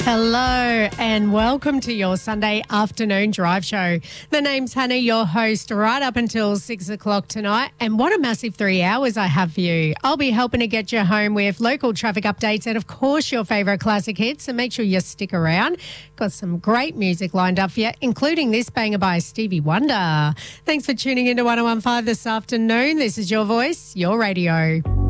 Hello and welcome to your Sunday afternoon drive show. The name's Hannah, your host, right up until 6 o'clock tonight. And what a massive 3 hours I have for you. I'll be helping to get you home with local traffic updates and, of course, your favourite classic hits. So make sure you stick around. Got some great music lined up for you, including this banger by Stevie Wonder. Thanks for tuning into 101.5 this afternoon. This is your voice, your radio.